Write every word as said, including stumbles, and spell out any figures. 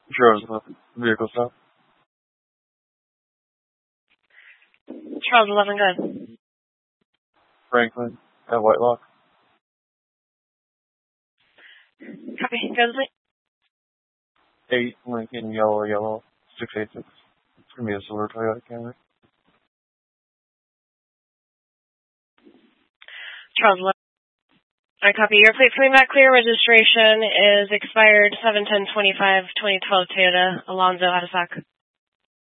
Charles eleven. Vehicle stop. Charles eleven, good. Franklin at Whitelock. Copy. Good. eight Lincoln Yellow Yellow six eight six. It's going to be a silver Toyota Camry. Charles eleven. I copy. Your plate coming back clear. Registration is expired seven ten twenty-five twenty twelve Toyota Alonzo out of stock.